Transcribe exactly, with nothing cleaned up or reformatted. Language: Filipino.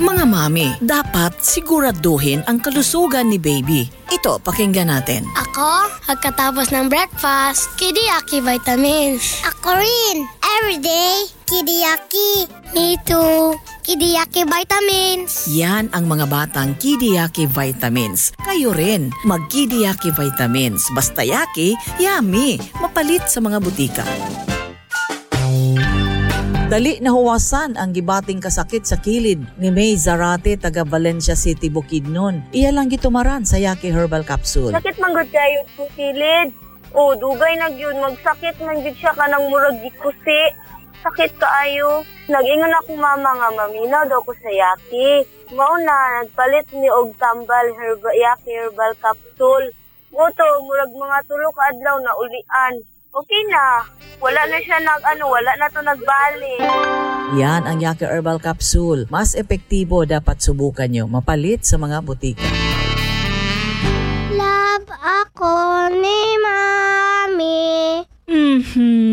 Mga mami, dapat siguraduhin ang kalusugan ni baby. Ito, pakinggan natin. Ako, pagkatapos ng breakfast, Kidiyaki vitamins. Ako rin, everyday, Kidiyaki. Me too, Kidiyaki vitamins. Yan ang mga batang Kidiyaki vitamins. Kayo rin, mag-Kidiyaki vitamins. Basta yaki, yummy. Mapalit sa mga butika. Dali nahuwasan ang gibating kasakit sa kilid ni May Zarate taga Valencia City, Bukidnon. Iya lang gitumaran sa Yaki Herbal Capsule. Sakit man gud kayo sa kilid. O dugay na gyud magsakit man gyud siya kanang murag gikusi. Sakit kaayo. Nag-ingon ako mama nga maminaw daw ko sa Yaki. Mao na nagpalit ni og tambal herbal Yaki Herbal Capsule. Moto murag mga tulo ka adlaw na ulian. Okay na. Wala na siya nag ano, wala na to nagbalik. Yan ang Yaki Herbal Capsule. Mas epektibo, dapat subukan nyo. Mapalit sa mga butika. Love ako ni Mami. Mhm.